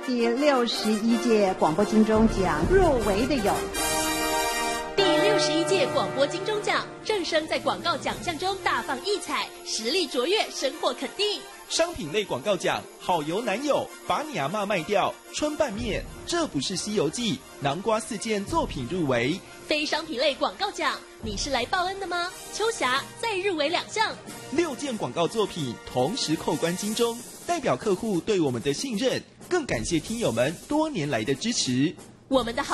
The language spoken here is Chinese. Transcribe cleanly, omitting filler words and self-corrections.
第61届广播金钟奖入围的有。 第61届广播金钟奖，正声在广告奖项中大放异彩，实力卓越，深获肯定。 商品类广告奖，好油男友，把你阿嬷卖掉，春拌面，这不是西游记，南瓜4件作品入围。 非商品类广告奖，你是来报恩的吗？秋霞再入围2项 ，6件广告作品同时扣关金钟，代表客户对我们的信任，更感谢听友们多年来的支持。 我们的好